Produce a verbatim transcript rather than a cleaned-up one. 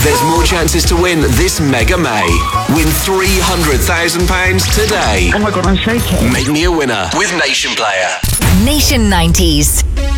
There's more chances to win this Mega May. Win three hundred thousand pounds today. Oh my God, I'm shaking. Make me a winner with Nation Player. Nation nineties.